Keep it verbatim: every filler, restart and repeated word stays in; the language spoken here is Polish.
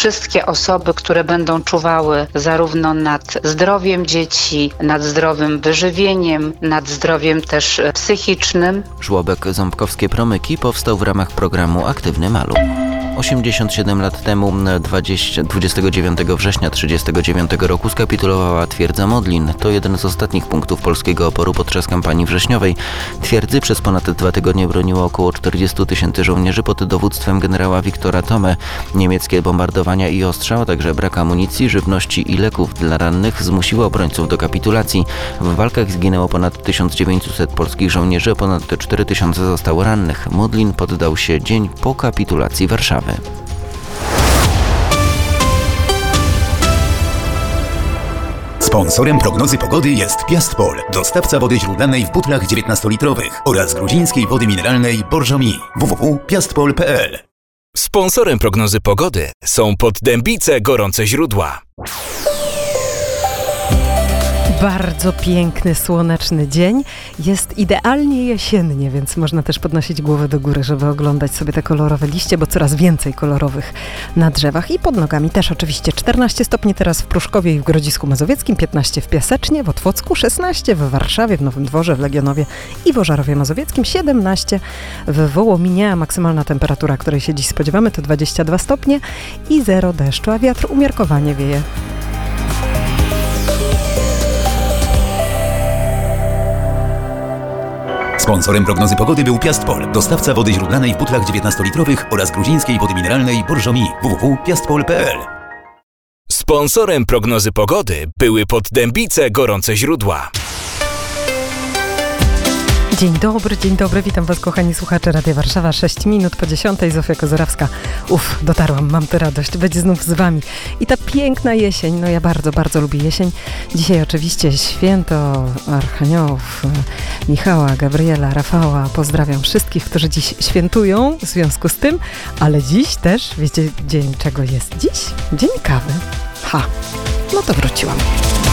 wszystkie osoby, które będą czuwały zarówno nad zdrowiem dzieci, nad zdrowym wyżywieniem, nad zdrowiem też psychicznym. Żłobek Ząbkowskie Promyki powstał w ramach programu Aktywny Maluch. osiemdziesiąt siedem lat temu, dwudziestego dziewiątego września trzydziestego dziewiątego roku skapitulowała twierdza Modlin. To jeden z ostatnich punktów polskiego oporu podczas kampanii wrześniowej. Twierdzy przez ponad dwa tygodnie broniło około czterdziestu tysięcy żołnierzy pod dowództwem generała Wiktora Thome. Niemieckie bombardowania i ostrzał, a także brak amunicji, żywności i leków dla rannych zmusiły obrońców do kapitulacji. W walkach zginęło ponad tysiąc dziewięćset polskich żołnierzy, a ponad cztery tysiące zostało rannych. Modlin poddał się dzień po kapitulacji Warszawy. Sponsorem prognozy pogody jest Piastpol, dostawca wody źródlanej w butlach dziewiętnastolitrowych oraz gruzińskiej wody mineralnej Borżomi. w w w kropka piastpol kropka p l. Sponsorem prognozy pogody są Poddębice Gorące Źródła. Bardzo piękny, słoneczny dzień. Jest idealnie jesiennie, więc można też podnosić głowę do góry, żeby oglądać sobie te kolorowe liście, bo coraz więcej kolorowych na drzewach i pod nogami też oczywiście. czternaście stopni teraz w Pruszkowie i w Grodzisku Mazowieckim, piętnaście w Piasecznie, w Otwocku, szesnaście w Warszawie, w Nowym Dworze, w Legionowie i w Ożarowie Mazowieckim, siedemnaście w Wołominie, a maksymalna temperatura, której się dziś spodziewamy, to dwadzieścia dwa stopnie i zero deszczu, a wiatr umiarkowanie wieje. Sponsorem prognozy pogody był Piastpol, dostawca wody źródlanej w butlach dziewiętnastolitrowych oraz gruzińskiej wody mineralnej Borżomi. w w w kropka piastpol kropka p l. Sponsorem prognozy pogody były Poddębice Gorące Źródła. Dzień dobry, dzień dobry, witam Was kochani słuchacze Radia Warszawa, sześć minut po dziesiątej, Zofia Kozorawska. Uff, dotarłam, mam tę radość być znów z Wami. I ta piękna jesień, no ja bardzo, bardzo lubię jesień. Dzisiaj oczywiście święto Archaniołów, Michała, Gabriela, Rafała. Pozdrawiam wszystkich, którzy dziś świętują w związku z tym, ale dziś też, wiecie, dzień czego jest dziś? Dzień kawy. Ha, no to wróciłam.